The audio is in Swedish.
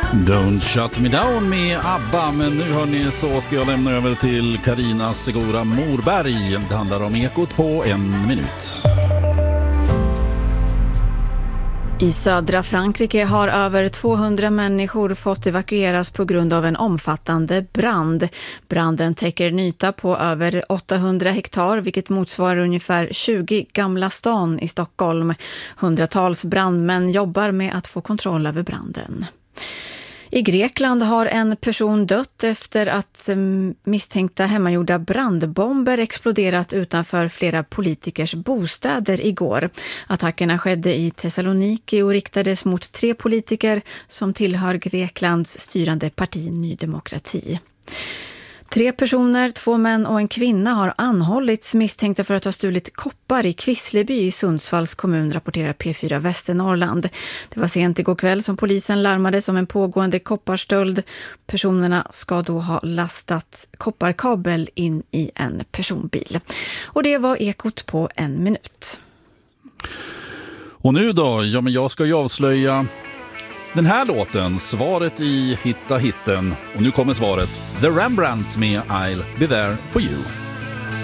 Don't shut me down med ABBA. Men nu hörni, så ska jag lämna över till Carina Segura Morberg. Det handlar om Ekot på en minut. I södra Frankrike har över 200 människor fått evakueras på grund av en omfattande brand. Branden täcker en yta på över 800 hektar, vilket motsvarar ungefär 20 Gamla stan i Stockholm. Hundratals brandmän jobbar med att få kontroll över branden. I Grekland har en person dött efter att misstänkta hemmagjorda brandbomber exploderat utanför flera politikers bostäder igår. Attackerna skedde i Thessaloniki och riktades mot 3 politiker som tillhör Greklands styrande parti Ny Demokrati. 3 personer, 2 män och en kvinna har anhållits misstänkta för att ha stulit koppar i Kvissleby i Sundsvalls kommun, rapporterar P4 Västernorrland. Det var sent igår kväll som polisen larmades om en pågående kopparstöld. Personerna ska då ha lastat kopparkabel in i en personbil. Och det var Ekot på en minut. Och nu då? Ja, men jag ska ju avslöja den här låten, svaret i Hitta hitten. Och nu kommer svaret. The Rembrandts med I'll Be There For You.